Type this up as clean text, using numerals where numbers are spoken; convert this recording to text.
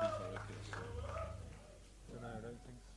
pizza like this. So. Don't know. I don't think